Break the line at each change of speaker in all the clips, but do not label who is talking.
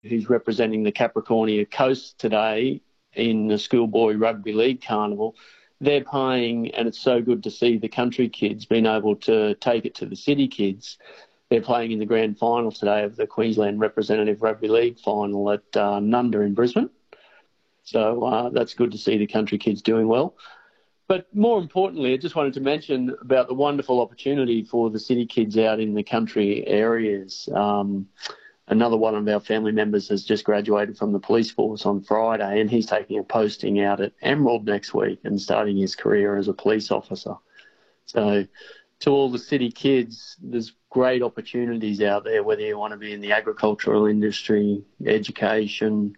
who's representing the Capricornia Coast today in the Schoolboy Rugby League Carnival. They're playing, and it's so good to see the country kids being able to take it to the city kids. They're playing in the grand final today of the Queensland Representative Rugby League final at Nunda in Brisbane. So that's good to see the country kids doing well. But more importantly, I just wanted to mention about the wonderful opportunity for the city kids out in the country areas. Another one of our family members has just graduated from the police force on Friday, and he's taking a posting out at Emerald next week and starting his career as a police officer. So to all the city kids, there's great opportunities out there, whether you want to be in the agricultural industry, education,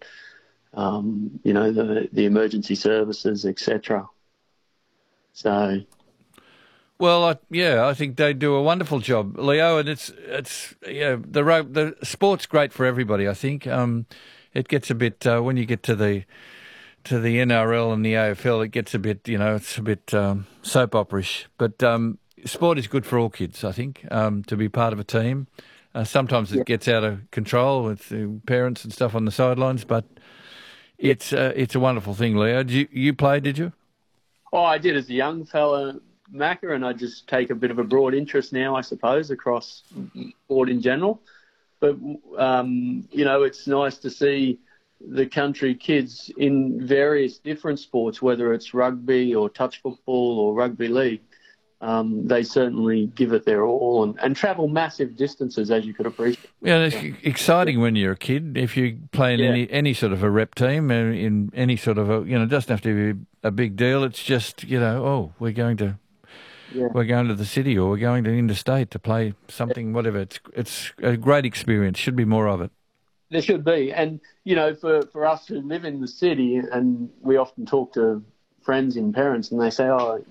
the emergency services, etc. So,
well, I think they do a wonderful job, Leo, and the sport's great for everybody. I think it gets a bit when you get to the NRL and the AFL, it gets a bit it's a bit soap operish, but sport is good for all kids. I think to be part of a team. Sometimes it gets out of control with parents and stuff on the sidelines, but it's a wonderful thing, Leo. You play? Did you?
Oh, I did as a young fella, Macca, and I just take a bit of a broad interest now, I suppose, across sport in general. But, it's nice to see the country kids in various different sports, whether it's rugby or touch football or rugby league. They certainly give it their all and travel massive distances, as you could appreciate.
Yeah, it's exciting when you're a kid. If you play in any sort of a rep team, in any sort of it doesn't have to be a big deal. It's just, we're going to the city or we're going to interstate to play something, whatever. It's a great experience. Should be more of it.
There should be. And, for us who live in the city, and we often talk to friends and parents and they say,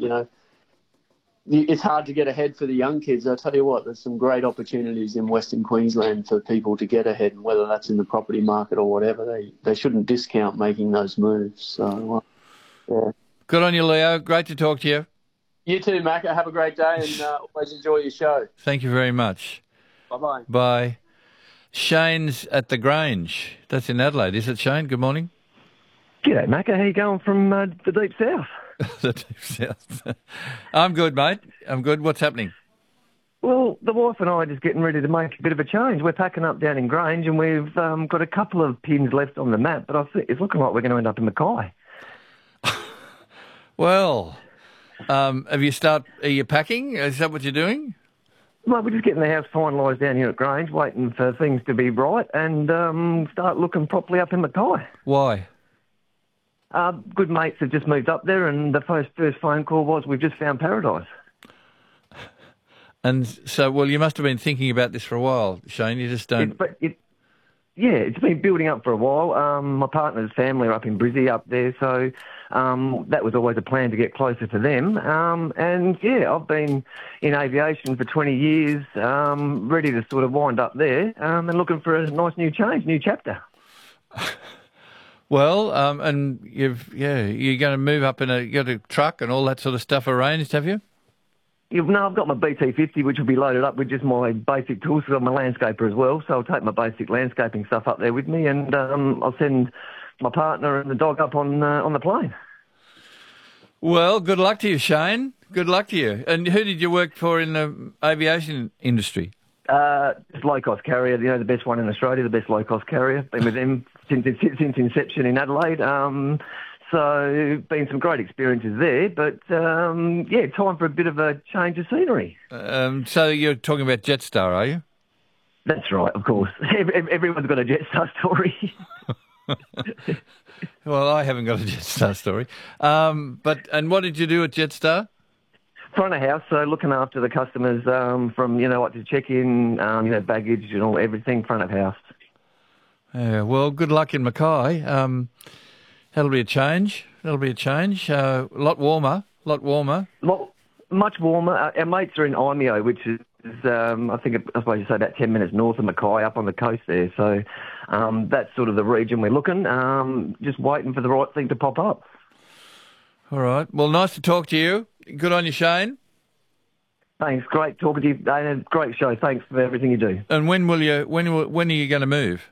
it's hard to get ahead for the young kids. I'll tell you what, there's some great opportunities in Western Queensland for people to get ahead, and whether that's in the property market or whatever, they shouldn't discount making those moves. So,
Good on you, Leo. Great to talk to you.
You too, Macca. Have a great day and always enjoy your show.
Thank you very much.
Bye-bye.
Bye. Shane's at the Grange. That's in Adelaide. Is it, Shane? Good morning.
G'day, Macca. How you going from the deep south?
The deep south. I'm good, mate. I'm good. What's happening?
Well, the wife and I are just getting ready to make a bit of a change. We're packing up down in Grange and we've got a couple of pins left on the map, but I think it's looking like we're going to end up in Mackay.
Well, are you packing? Is that what you're doing?
Well, we're just getting the house finalised down here at Grange, waiting for things to be right and start looking properly up in Mackay.
Why?
Good mates have just moved up there, and the first phone call was, we've just found paradise.
And so, well, you must have been thinking about this for a while, Shane. You just don't...
It's been building up for a while. My partner's family are up in Brizzy up there, so that was always a plan to get closer to them. I've been in aviation for 20 years, ready to sort of wind up there and looking for a nice new change, new chapter.
Well, and you're going to move up you got a truck and all that sort of stuff arranged, have you?
No, I've got my BT50, which will be loaded up with just my basic tools, because I'm a landscaper as well, so I'll take my basic landscaping stuff up there with me, and I'll send my partner and the dog up on the plane.
Well, good luck to you, Shane. Good luck to you. And who did you work for in the aviation industry?
Just low-cost carrier, the best one in Australia, the best low-cost carrier. Been with them since inception in Adelaide. So been some great experiences there, but time for a bit of a change of scenery.
So you're talking about Jetstar, are you?
That's right, of course. Everyone's got a Jetstar story.
Well, I haven't got a Jetstar story. And what did you do at Jetstar?
Front of house, so looking after the customers from, what to check in, baggage and all, everything, front of house.
Yeah, well, good luck in Mackay. That'll be a change. A lot warmer.
Much warmer. Our mates are in Imeo, which is, I suppose you say about 10 minutes north of Mackay, up on the coast there. So that's sort of the region we're looking, just waiting for the right thing to pop up.
All right. Well, nice to talk to you. Good on you, Shane.
Thanks. Great talking to you. Great show. Thanks for everything you do.
And when are you going to move?